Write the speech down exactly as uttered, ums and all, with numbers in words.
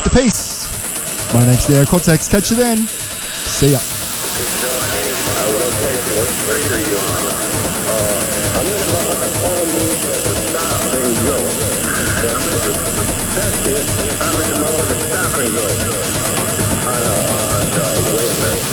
the peace. My name's Leo Cortex. Catch you then. See ya. I'm in the mode of stopping go. Uh, uh, wait a minute.